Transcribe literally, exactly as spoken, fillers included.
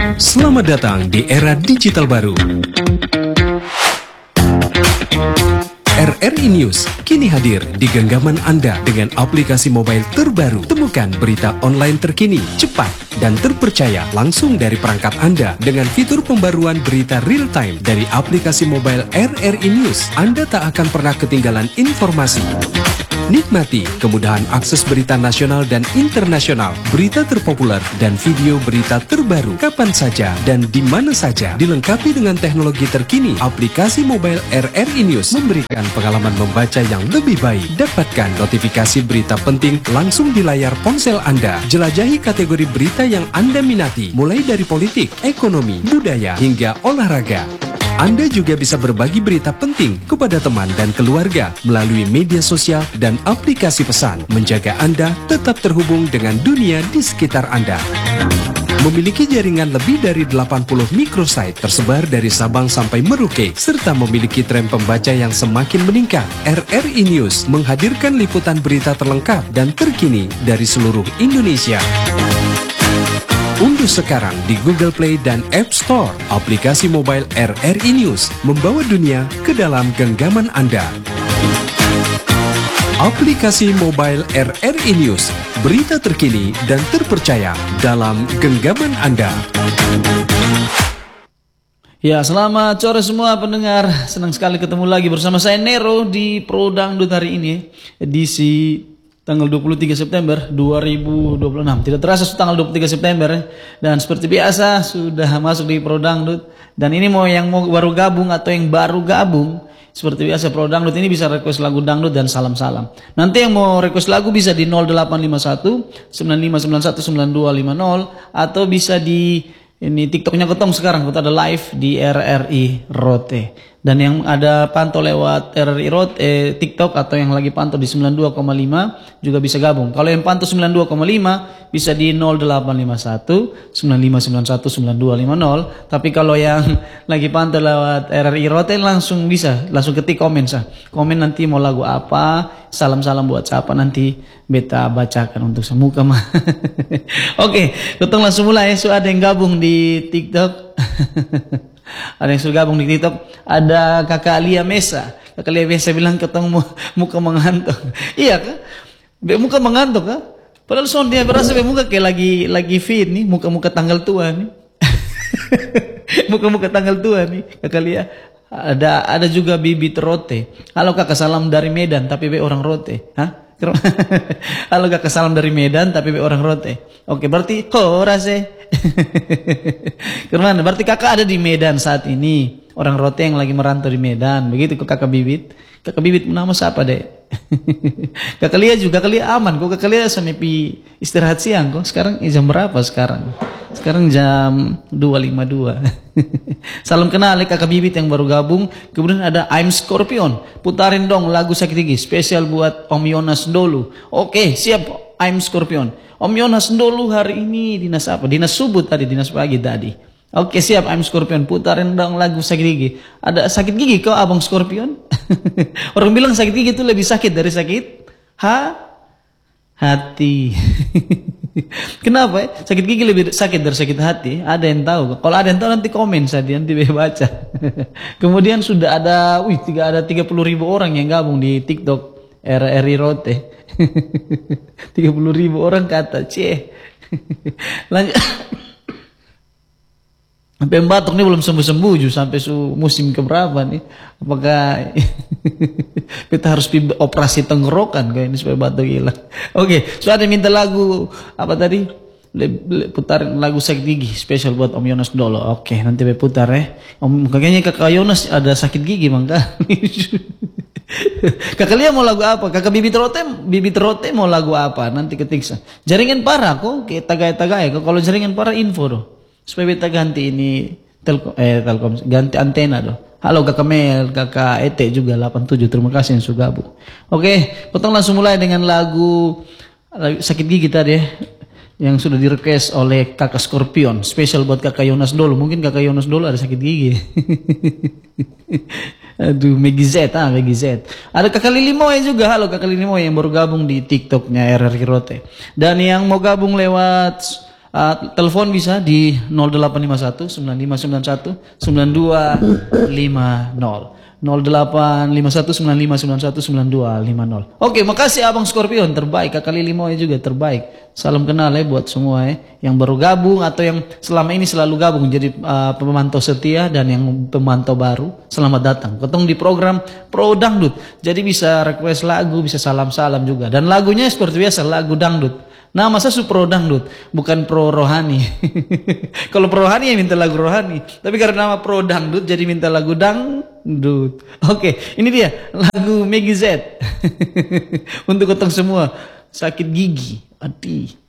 Selamat datang di era digital baru. R R I News kini hadir di genggaman Anda dengan aplikasi mobile terbaru. Temukan berita online terkini, cepat, dan terpercaya langsung dari perangkat Anda dengan fitur pembaruan berita real time dari aplikasi mobile R R I News. Anda tak akan pernah ketinggalan informasi. Nikmati kemudahan akses berita nasional dan internasional, berita terpopuler, dan video berita terbaru kapan saja dan di mana saja. Dilengkapi dengan teknologi terkini, aplikasi mobile R R I News memberikan pengalaman membaca yang lebih baik. Dapatkan notifikasi berita penting langsung di layar ponsel Anda. Jelajahi kategori berita yang Anda minati, mulai dari politik, ekonomi, budaya, hingga olahraga. Anda juga bisa berbagi berita penting kepada teman dan keluarga melalui media sosial dan aplikasi pesan, menjaga Anda tetap terhubung dengan dunia di sekitar Anda. Memiliki jaringan lebih dari delapan puluh microsite tersebar dari Sabang sampai Merauke, serta memiliki tren pembaca yang semakin meningkat. R R I News menghadirkan liputan berita terlengkap dan terkini dari seluruh Indonesia. Unduh sekarang di Google Play dan App Store aplikasi mobile R R I News, membawa dunia ke dalam genggaman Anda. Aplikasi mobile R R I News, berita terkini dan terpercaya dalam genggaman Anda. Ya, selamat sore semua pendengar. Senang sekali ketemu lagi bersama saya Nero di Pro Dangdut hari ini, edisi tanggal dua puluh tiga September dua ribu dua puluh enam. Tidak terasa tanggal dua puluh tiga September. Dan seperti biasa sudah masuk di Pro Dangdut. Dan ini mau yang mau baru gabung atau yang baru gabung, seperti biasa Pro Dangdut ini bisa request lagu dangdut dan salam-salam. Nanti yang mau request lagu bisa di nol delapan lima satu sembilan lima sembilan satu sembilan dua lima nol atau bisa di ini TikToknya Ketong sekarang, kita ada live di R R I Rote. Dan yang ada pantau lewat R R I Rote eh, TikTok atau yang lagi pantau di sembilan puluh dua koma lima juga bisa gabung. Kalau yang pantau sembilan puluh dua koma lima bisa di nol delapan lima satu sembilan lima sembilan satu sembilan dua lima nol. Tapi kalau yang lagi pantau lewat R R I Rote langsung bisa, langsung ketik komen sah. Komen nanti mau lagu apa, salam-salam buat siapa nanti beta bacakan untuk semuka mah. Oke, kita langsung mulai. So ada yang gabung di TikTok. Ada yang sudah gabung di TikTok. Ada kakak Lia Mesa. Kakak Lia Mesa bilang ketemu muka mengantuk. Iya kan? Be muka mengantuk kan? Padahal soal dia berasa be muka kayak lagi lagi fit nih, muka-muka tanggal tua nih. Muka-muka tanggal tua nih kakak Lia. Ada ada juga Bibit Rote. Halo kakak, salam dari Medan tapi be orang Rote. Hah? Halo kakak, salam dari Medan tapi be orang Rote. Oke, berarti kok rase. Kemana? Berarti kakak ada di Medan saat ini. Orang Rote yang lagi merantau di Medan. Begitu kok kakak Bibit. Kakak Bibit nama siapa dek? Kakak Lia juga, kakak Lia aman kok. Kakak Lia sampai pi istirahat siang kok. Sekarang jam berapa sekarang? Sekarang jam dua lima dua. Salam kenal kakak Bibit yang baru gabung. Kemudian ada I'm Scorpion. Putarin dong lagu sakit gigi spesial buat Om Yonas dulu. Oke, siap I'm Scorpion. Om Yonas dulu hari ini dinas apa? Dinas subuh tadi, dinas pagi tadi. Oke, siap I'm Scorpion. Putarin dong lagu sakit gigi. Ada sakit gigi kok abang Scorpion? Orang bilang sakit gigi itu lebih sakit dari sakit ha hati. Kenapa ya? Sakit gigi lebih sakit dari sakit hati? Ada yang tahu? Kalau ada yang tahu nanti komen saja, nanti baca. Kemudian sudah ada, wih, tiga ada tiga puluh ribu orang yang gabung di TikTok R R I Rote. Tiga puluh ribu orang kata, cie. Lanjut. Sampai batuk ini belum sembuh-sembuh juga sampai su musim keberapa nih? Apakah kita harus operasi tenggorokan kayak ini supaya batuk hilang? Oke, so ada minta lagu apa tadi? Putar lagu sakit gigi spesial buat Om Yonas dulu. Oke, nanti saya putar ya. Om kayaknya kakak Yonas ada sakit gigi mangga. Kakak Lia mau lagu apa? Kakak Bibit Rote, Bibit Rote mau lagu apa? Nanti ketiksa. Jaringan parah kok, kayak tagay-tagay. Kalau jaringan parah info doh. Supaya beta ganti ini telkom, eh telkom ganti antena doh. Halo kakak Mel, kakak Ete juga delapan tujuh. Terima kasih yang sudah gabung. Oke, potong langsung mulai dengan lagu, lagu sakit gigi tadi ya, yang sudah di request oleh kakak Scorpion. Spesial buat kakak Yonas dulu. Mungkin kakak Yonas dulu ada sakit gigi. Aduh, Megi Z, ah Megi Z. Ada kakak Lili Moe juga. Halo kakak Lili Moe yang baru gabung di TikToknya R R I Rote. Dan yang mau gabung lewat Uh, telepon bisa di nol delapan lima satu sembilan lima sembilan satu sembilan dua lima nol. nol delapan lima satu sembilan lima sembilan satu sembilan dua lima nol. Oke, makasih Abang Scorpion, terbaik. Kakak Lili Moe juga terbaik. Salam kenal ya buat semua ya yang baru gabung atau yang selama ini selalu gabung jadi uh, pemantau setia, dan yang pemantau baru, selamat datang. Ketemu di program Pro Dangdut. Jadi bisa request lagu, bisa salam-salam juga. Dan lagunya seperti biasa, lagu dangdut. Nama saya Pro Dangdut, bukan Pro Rohani. Kalau Pro Rohani ya minta lagu rohani, tapi karena nama Pro Dangdut jadi minta lagu dangdut. Oke, ini dia lagu Meggy Z. Untuk ketemu semua sakit gigi, adi.